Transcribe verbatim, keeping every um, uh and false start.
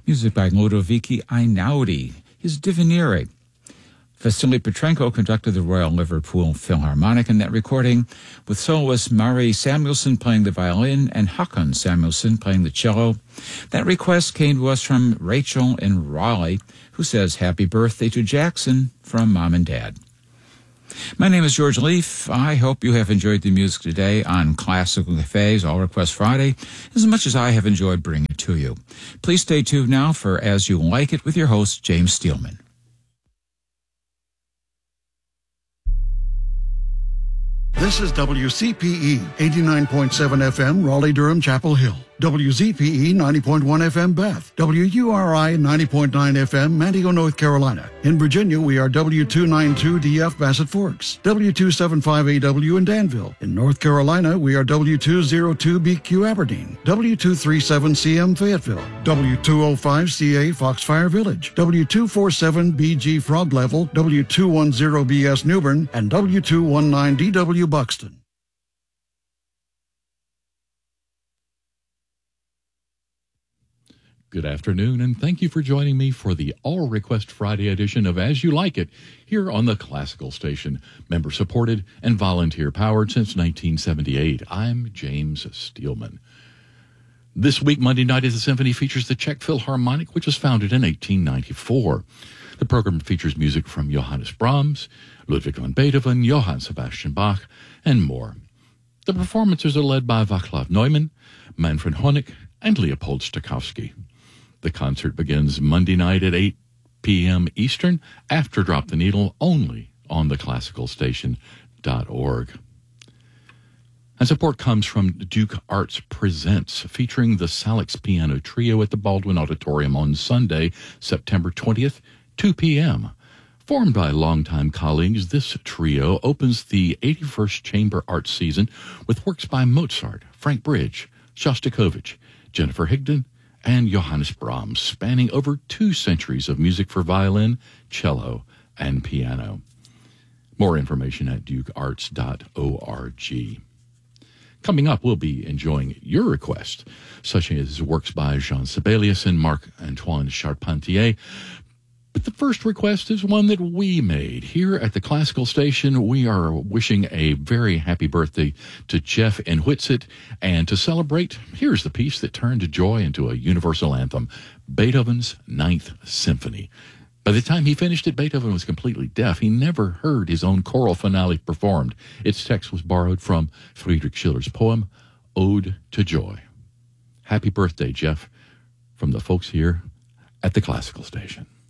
Music by Ludovici Einaudi, his Divinere. Vasily Petrenko conducted the Royal Liverpool Philharmonic in that recording, with soloist Mari Samuelson playing the violin and Håkon Samuelson playing the cello. That request came to us from Rachel in Raleigh, who says, "Happy birthday to Jackson from Mom and Dad." My name is George Leaf. I hope you have enjoyed the music today on Classical Cafe's All Request Friday as much as I have enjoyed bringing it to you. Please stay tuned now for As You Like It with your host, James Steelman. This is W C P E, eighty-nine point seven F M, Raleigh-Durham, Chapel Hill. W Z P E, ninety point one F M, Beth. W U R I, ninety point nine F M, Manteo, North Carolina. In Virginia, we are W two ninety-two D F, Bassett Forks. W two seventy-five A W in Danville. In North Carolina, we are W two oh two B Q, Aberdeen. W two thirty-seven C M, Fayetteville. W two oh five C A, Foxfire Village. W two forty-seven B G, Frog Level. W two ten B S, Newbern. And W two nineteen D W, Buxton. Good afternoon, and thank you for joining me for the All Request Friday edition of As You Like It here on the Classical Station, member-supported and volunteer-powered since nineteen seventy-eight. I'm James Steelman. This week, Monday Night at the Symphony features the Czech Philharmonic, which was founded in eighteen ninety-four. The program features music from Johannes Brahms, Ludwig van Beethoven, Johann Sebastian Bach, and more. The performances are led by Václav Neumann, Manfred Honeck, and Leopold Stokowski. The concert begins Monday night at eight p.m. Eastern after Drop the Needle, only on the classical station dot org. And support comes from Duke Arts Presents, featuring the Salix Piano Trio at the Baldwin Auditorium on Sunday, September twentieth, two p.m. Formed by longtime colleagues, this trio opens the eighty-first Chamber Arts season with works by Mozart, Frank Bridge, Shostakovich, Jennifer Higdon, and Johannes Brahms, spanning over two centuries of music for violin, cello, and piano. More information at duke arts dot org. Coming up, we'll be enjoying your requests, such as works by Jean Sibelius and Marc-Antoine Charpentier. But the first request is one that we made. Here at the Classical Station, we are wishing a very happy birthday to Jeff in Whitsett. And to celebrate, here's the piece that turned joy into a universal anthem, Beethoven's Ninth Symphony. By the time he finished it, Beethoven was completely deaf. He never heard his own choral finale performed. Its text was borrowed from Friedrich Schiller's poem, Ode to Joy. Happy birthday, Jeff, from the folks here at the Classical Station.